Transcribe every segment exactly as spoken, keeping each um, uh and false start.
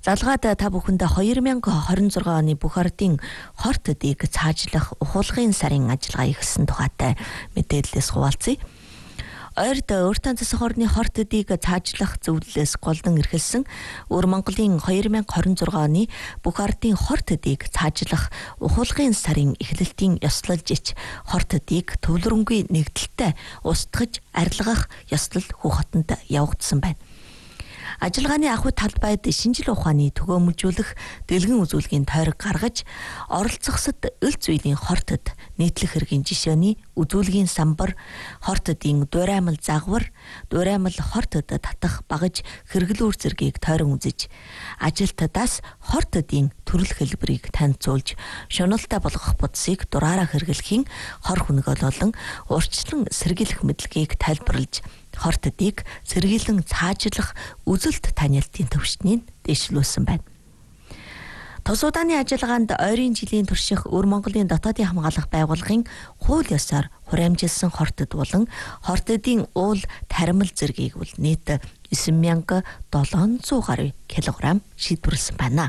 Залгаад та бүхэндээ хоёр мянга хорин зургаан оны бүх ардын хорт төдийг цаашлах ухуулгын сарын ажиллагаа эхэлсэн тухайтай мэдээлэлээс хуваалцъя. Ойрд Урьдчилан засаг орны хорт төдийг цаашлах зөвлөлөөс голдон эрхэлсэн Өвөр Монголын хоёр мянга хорин зургаан оны бүх ардын хорт төдийг цаашлах ухуулгын сарын эхлэлтийн ёслолж ич хорт төдийг төвлөрөнгүй нэгдэлтэй устгаж арилгах ёслол Хүүхотонд явагдсан байна. Ажиллагааны ахуй талбайд шинжил ухааны төгөөмөлжүүлэх дэлгэн үзүүлгийн тойрог гаргаж оролцохсод өлц үеийн хортод нийтлэх хэргийн жишээний үзүүлгийн самбар, хортодын дуураймал загвар, дуураймал хортод татах багаж хэрэглүүр зэргийг тойрон үзэж, ажилтдаас хортодын төрөл хэлбэрийг танилцуулж, шуналтай болгох будсыг дураараа хэрэглэхийн хор хүнөөлөлөн урьдчилан сэргийлэх мэдлэгийг тайлбарлаж, хортодыг сэргийлэн цаажилах үзэлт танилтын төвшнийг дэвшлүүлсэн байна. Тус удааны ажиллагаанд ойрын жилийн турших Өвөр Монголын дотоодын хамгаалах байгууллагын хууль ёсоор хураамжилсан хортод болон хортодын уул таримал зэргийг бол нийт нine мянга долоон зуун гаруй килограмм шийдвэрлсэн байна.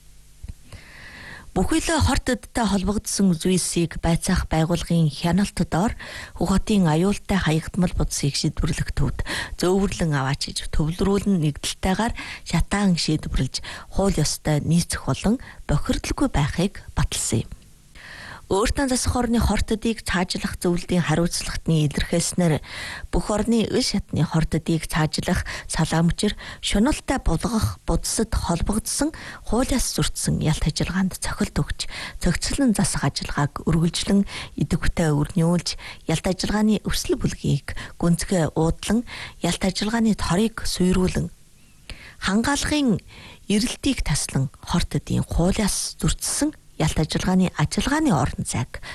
Бүхэл хортодтой холбогдсон зүйсийг байцаах байгууллагын хяналт доор Хүүхотын аюултай хаягдмал будсыг шийдвэрлэх төвд зөөврлөн аваачиж төвлөрүүлэн нэгдэлтэйгээр шатаан шийдвэрлэж хууль ёстой нийцэх болон бохирдолгүй байхыг баталсан юм. Урьдчилан засаг орны хортодыг цаажилах зөвлөлийн хариуцлагатны илэрхийлснээр бүх орны ил шатны хортодыг цаажилах салаамжир шуналтай булгах будсад холбогдсон хуулиас зөрчсөн ялт ажиллагаанд цохилт өгч цогцлон засах ажиллагааг үргэлжлэн идэвхтэй өрнүүлж ялт ажиллагааны өсөл бүлгийг гүнзгий уудлан ялт ажиллагааны торыг суйруулан хангаалгын эрэлтийг таслан хортодын хуулиас зөрчсөн ялт ажиллагааны ажиллагааны орон зайг